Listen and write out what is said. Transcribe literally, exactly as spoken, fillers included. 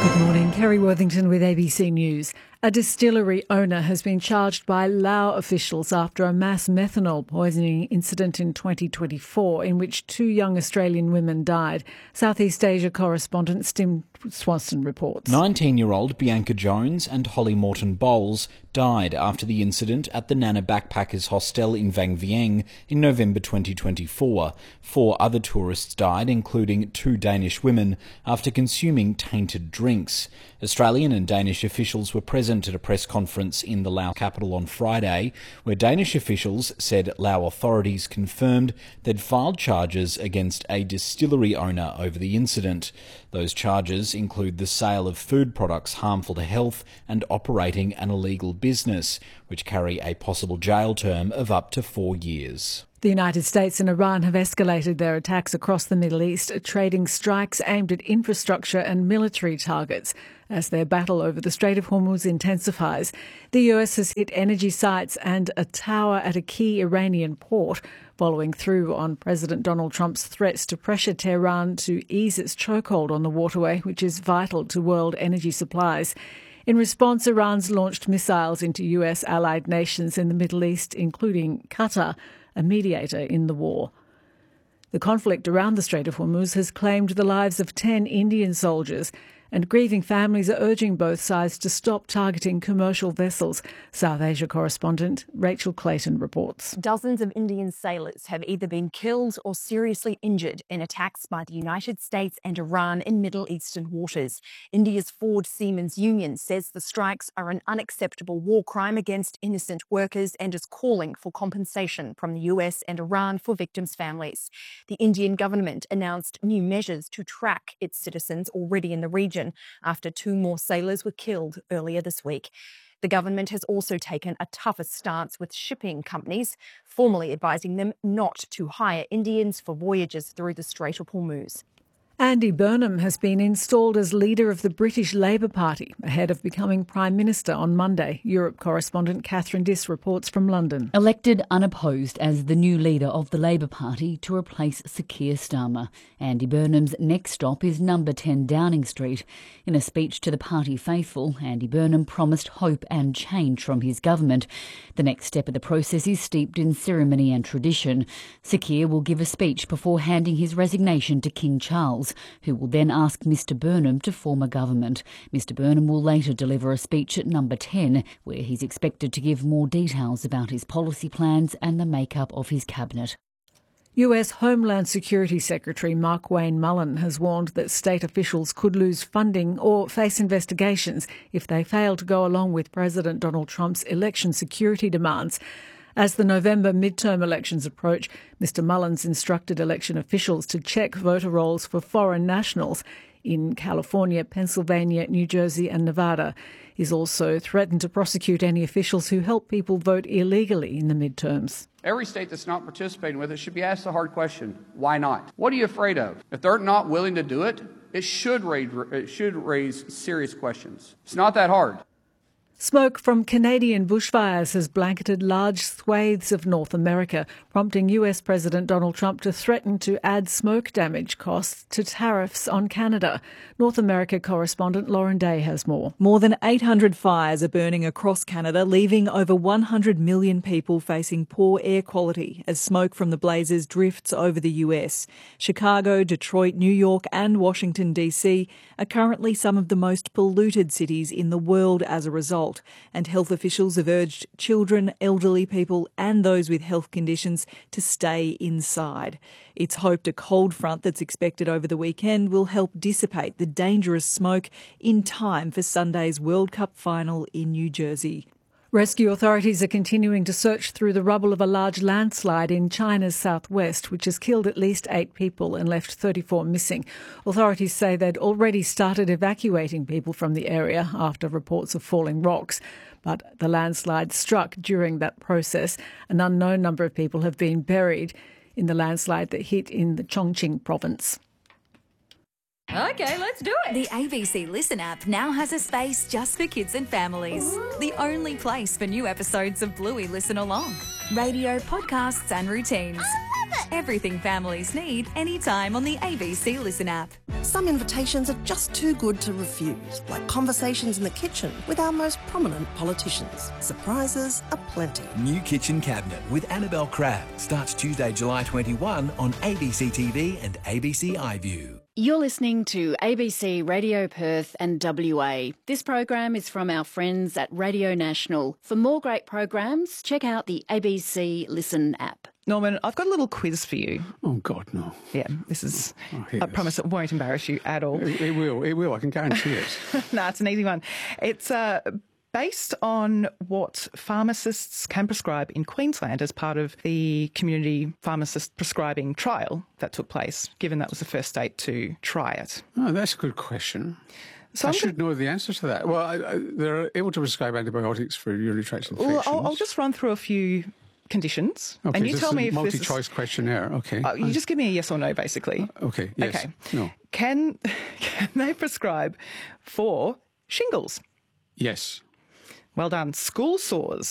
Good morning, Kerry Worthington with A B C News. A distillery owner has been charged by Laos officials after a mass methanol poisoning incident in twenty twenty-four in which two young Australian women died. Southeast Asia correspondent Tim Swanson reports. nineteen-year-old Bianca Jones and Holly Morton Bowles died after the incident at the Nana Backpackers Hostel in Vang Vieng in November twenty twenty-four. Four other tourists died, including two Danish women, after consuming tainted drinks. Australian and Danish officials were present at a press conference in the Laos capital on Friday, where Danish officials said Lao authorities confirmed they'd filed charges against a distillery owner over the incident. Those charges include the sale of food products harmful to health and operating an illegal business, which carry a possible jail term of up to four years. The United States and Iran have escalated their attacks across the Middle East, trading strikes aimed at infrastructure and military targets as their battle over the Strait of Hormuz intensifies. The U S has hit energy sites and a tower at a key Iranian port, following through on President Donald Trump's threats to pressure Tehran to ease its chokehold on the waterway, which is vital to world energy supplies. In response, Iran's launched missiles into U S allied nations in the Middle East, including Qatar, a mediator in the war. The conflict around the Strait of Hormuz has claimed the lives of ten Indian soldiers, and grieving families are urging both sides to stop targeting commercial vessels. South Asia correspondent Rachel Clayton reports. Dozens of Indian sailors have either been killed or seriously injured in attacks by the United States and Iran in Middle Eastern waters. India's Ford Seamen's Union says the strikes are an unacceptable war crime against innocent workers and is calling for compensation from the U S and Iran for victims' families. The Indian government announced new measures to track its citizens already in the region after two more sailors were killed earlier this week. The government has also taken a tougher stance with shipping companies, formally advising them not to hire Indians for voyages through the Strait of Hormuz. Andy Burnham has been installed as leader of the British Labour Party ahead of becoming Prime Minister on Monday. Europe correspondent Catherine Diss reports from London. Elected unopposed as the new leader of the Labour Party to replace Sir Keir Starmer, Andy Burnham's next stop is number ten Downing Street. In a speech to the party faithful, Andy Burnham promised hope and change from his government. The next step of the process is steeped in ceremony and tradition. Sir Keir will give a speech before handing his resignation to King Charles, who will then ask Mr Burnham to form a government. Mr Burnham will later deliver a speech at number ten, where he's expected to give more details about his policy plans and the makeup of his cabinet. U S Homeland Security Secretary Markwayne Mullin has warned that state officials could lose funding or face investigations if they fail to go along with President Donald Trump's election security demands. As the November midterm elections approach, Mr Mullin's instructed election officials to check voter rolls for foreign nationals in California, Pennsylvania, New Jersey and Nevada. He's also threatened to prosecute any officials who help people vote illegally in the midterms. Every state that's not participating with it should be asked the hard question, why not? What are you afraid of? If they're not willing to do it, it should raise, it should raise serious questions. It's not that hard. Smoke from Canadian bushfires has blanketed large swathes of North America, prompting U S President Donald Trump to threaten to add smoke damage costs to tariffs on Canada. North America correspondent Lauren Day has more. More than eight hundred fires are burning across Canada, leaving over one hundred million people facing poor air quality as smoke from the blazes drifts over the U S. Chicago, Detroit, New York and Washington D C are currently some of the most polluted cities in the world as a result. And health officials have urged children, elderly people and those with health conditions to stay inside. It's hoped a cold front that's expected over the weekend will help dissipate the dangerous smoke in time for Sunday's World Cup final in New Jersey. Rescue authorities are continuing to search through the rubble of a large landslide in China's southwest, which has killed at least eight people and left thirty-four missing. Authorities say they'd already started evacuating people from the area after reports of falling rocks. But the landslide struck during that process. An unknown number of people have been buried in the landslide that hit in the Chongqing province. Okay, let's do it. The A B C Listen app now has a space just for kids and families. Ooh. The only place for new episodes of Bluey Listen Along. Radio, podcasts and routines. I love it. Everything families need, anytime on the A B C Listen app. Some invitations are just too good to refuse, like conversations in the kitchen with our most prominent politicians. Surprises aplenty. New Kitchen Cabinet with Annabelle Crabb starts Tuesday, July twenty-first on A B C T V and A B C iView. You're listening to A B C Radio Perth and W A. This program is from our friends at Radio National. For more great programs, check out the A B C Listen app. Norman, I've got a little quiz for you. Oh, God, no. Yeah, this is, oh, I promise it won't embarrass you at all. It, it will, it will, I can guarantee it. No, it's an easy one. It's uh, based on what pharmacists can prescribe in Queensland as part of the community pharmacist prescribing trial that took place, given that was the first state to try it. Oh, that's a good question. So I I'm should gonna... know the answer to that. Well, I, I, they're able to prescribe antibiotics for urinary tract infections. Well, I'll, I'll just run through a few conditions, okay, and you this tell is me a if multi-choice this is... questionnaire. Okay, uh, you I... just give me a yes or no, basically. Uh, okay, yes. Okay. No. Can can they prescribe for shingles? Yes. Well done. School sores.